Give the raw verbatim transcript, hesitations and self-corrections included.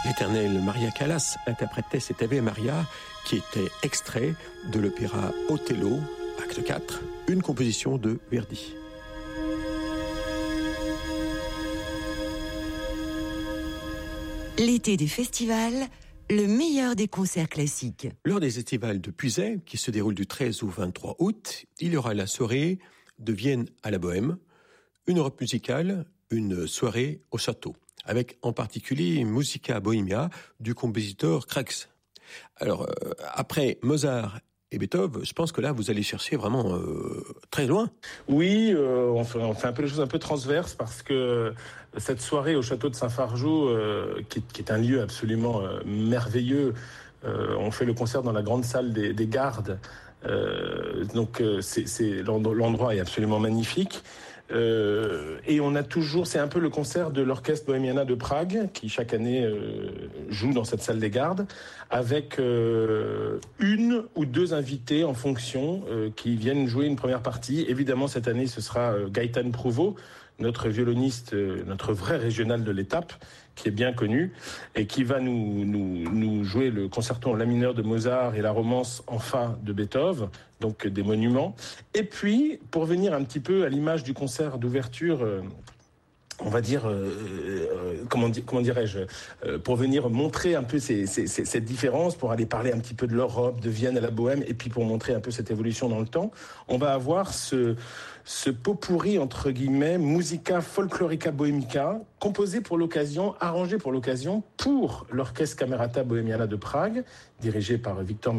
L'éternelle Maria Callas interprétait cet Ave Maria qui était extrait de l'opéra Othello, acte quatre, une composition de Verdi. L'été des festivals, le meilleur des concerts classiques. Lors des festivals de Puisaye, qui se déroulent du treize au vingt-trois août, il y aura la soirée de Vienne à la Bohème, une Europe musicale, une soirée au château, avec en particulier Musica Bohemia du compositeur Krex. Alors, euh, après Mozart et Beethoven, je pense que là, vous allez chercher vraiment euh, très loin. Oui, euh, on, fait, on fait un peu les choses un peu transverses parce que cette soirée au château de Saint-Fargeau, euh, qui, qui est un lieu absolument euh, merveilleux, euh, on fait le concert dans la grande salle des, des gardes. Euh, donc, euh, c'est, c'est, l'endroit est absolument magnifique. Euh, et on a toujours, c'est un peu le concert de l'orchestre Bohemiana de Prague qui chaque année euh, joue dans cette salle des gardes avec euh, une ou deux invités en fonction euh, qui viennent jouer une première partie. Évidemment, cette année, ce sera euh, Gaëtan Prouveau, notre violoniste, euh, notre vrai régional de l'étape, qui est bien connu et qui va nous, nous, nous jouer le concerto en la mineur de Mozart et la romance en fa de Beethoven, donc des monuments. Et puis, pour venir un petit peu à l'image du concert d'ouverture, euh, on va dire, euh, euh, comment, di- comment dirais-je, euh, pour venir montrer un peu ces, ces, ces, cette différence, pour aller parler un petit peu de l'Europe, de Vienne à la Bohème, et puis pour montrer un peu cette évolution dans le temps, on va avoir ce, ce pot pourri, entre guillemets, Musica Folklorica Bohemica, composé pour l'occasion, arrangé pour l'occasion, pour l'Orchestre Camerata Bohemiana de Prague, dirigé par Victor